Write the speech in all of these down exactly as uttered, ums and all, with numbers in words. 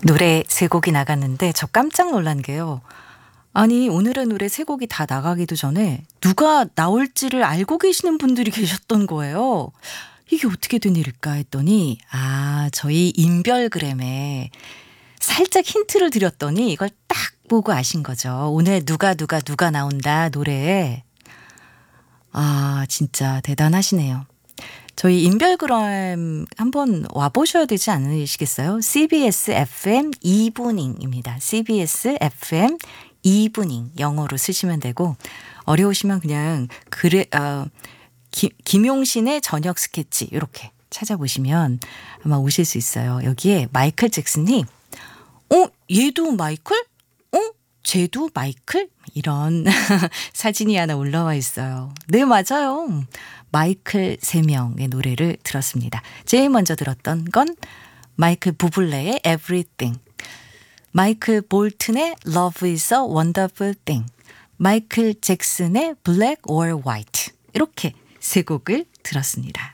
노래 세 곡이 나갔는데 저 깜짝 놀란 게요. 아니 오늘의 노래 세 곡이 다 나가기도 전에 누가 나올지를 알고 계시는 분들이 계셨던 거예요. 이게 어떻게 된 일일까 했더니 아 저희 인별그램에 살짝 힌트를 드렸더니 이걸 딱 보고 아신 거죠. 오늘 누가 누가 누가 나온다 노래에. 아 진짜 대단하시네요. 저희 인별그램 한번 와보셔야 되지 않으시겠어요? 씨비에스 에프엠 이브닝입니다. 씨비에스 에프엠 이브닝 영어로 쓰시면 되고 어려우시면 그냥 그래 어, 기, 김용신의 저녁 스케치 이렇게 찾아보시면 아마 오실 수 있어요. 여기에 마이클 잭슨이 어? 얘도 마이클? 어? 쟤도 마이클? 이런 사진이 하나 올라와 있어요. 네, 맞아요. 마이클 세 명의 노래를 들었습니다. 제일 먼저 들었던 건 마이클 부블레의 Everything, 마이클 볼튼의 Love is a Wonderful Thing, 마이클 잭슨의 Black or White 이렇게 세 곡을 들었습니다.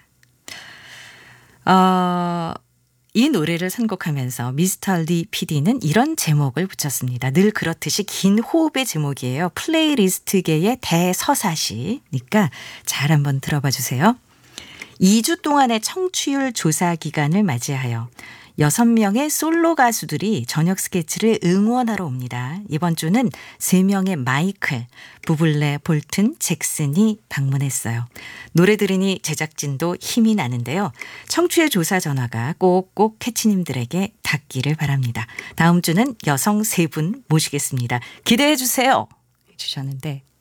어... 이 노래를 선곡하면서 미스터 리 피디는 이런 제목을 붙였습니다. 늘 그렇듯이 긴 호흡의 제목이에요. 플레이리스트계의 대서사시니까 잘 한번 들어봐 주세요. 이 주 동안의 청취율 조사 기간을 맞이하여 여섯 명의 솔로 가수들이 저녁 스케치를 응원하러 옵니다. 이번 주는 세 명의 마이클, 부블레, 볼튼, 잭슨이 방문했어요. 노래 들으니 제작진도 힘이 나는데요. 청취율 조사 전화가 꼭꼭 캐치님들에게 닿기를 바랍니다. 다음 주는 여성 세 분 모시겠습니다. 기대해 주세요. 주셨는데